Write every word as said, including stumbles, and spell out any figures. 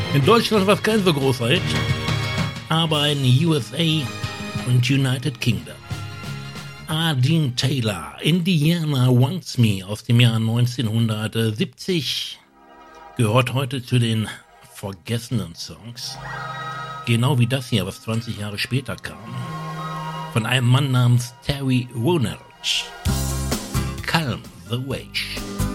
In Deutschland war es kein so großer Hit, aber in U S A und United Kingdom. A. Dean Taylor, Indiana Wants Me aus dem Jahr neunzehnhundertsiebzig, gehört heute zu den vergessenen Songs. Genau wie das hier, was zwanzig Jahre später kam. Von einem Mann namens Terry Ronalds. Calm the Wave.